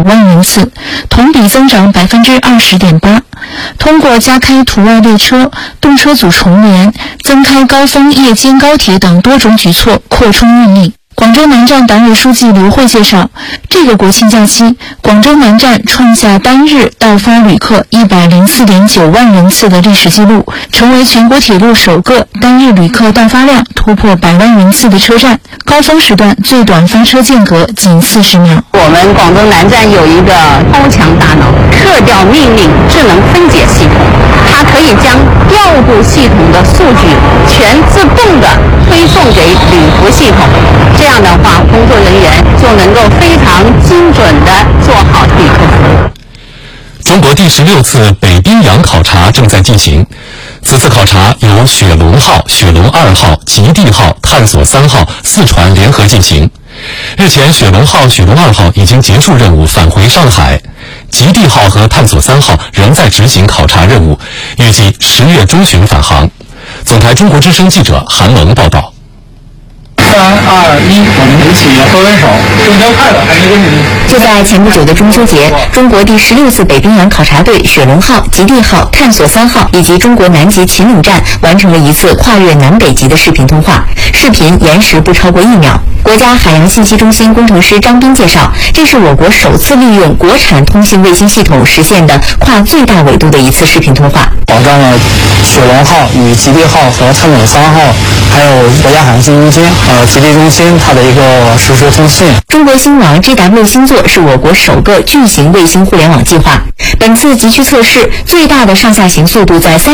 万人次，同比增长20.8%。通过加开途外列车、动车组重联、增开高峰夜间高铁等多种举措，扩充运力。广州南站党委书记刘慧介绍，这个国庆假期，广州南站创下单日到发旅客104.9万人次的历史记录，成为全国铁路首个单日旅客到发量突破100万人次的车站。高峰时段最短发车间隔仅40秒。 我们广州南站有一个超强大脑客调命令智能分解系统，它可以将调度系统的数据全自动的推送给旅服系统，这样的话工作人员就能够非常精准的做好旅客服务。 中国第16次北冰洋考察正在进行，此次考察由雪龙号、雪龙2号、极地号、探索3号4船联合进行。日前，雪龙号、雪龙2号已经结束任务返回上海，极地号和探索3号仍在执行考察任务，预计10月中旬返航。总台中国之声记者韩萌报道。 3、2、1，我们一起手牵手，中秋快乐，还没问题。 就在前不久的中秋节，中国第16次北冰洋考察队雪龙号、极地号、探索3号以及中国南极秦岭站完成了一次跨越南北极的视频通话，视频延时不超过1秒。国家海洋信息中心工程师张斌介绍，这是我国首次利用国产通信卫星系统实现的跨最大纬度的一次视频通话， 保障了雪龙号与极地号和探索3号，还有国家海洋信息中心极地中心它的一个实时通信。 中国星网 GW 星座是我国首个巨型卫星互联网计划。本次极区测试最大的上下行速度在